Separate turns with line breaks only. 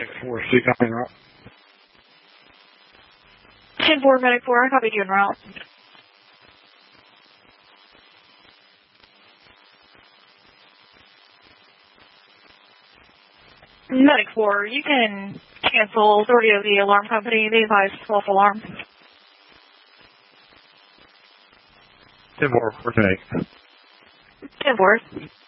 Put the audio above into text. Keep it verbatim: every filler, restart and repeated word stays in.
four, C coming route.
ten four, Medic four, I copied you en route. Medic four, you can cancel authority of the alarm company. They advise false alarm.
ten four, four ten eight.
ten four.